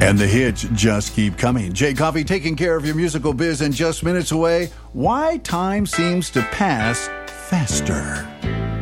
And the hits just keep coming. Jay Coffey taking care of your musical biz, and just minutes away, why time seems to pass faster.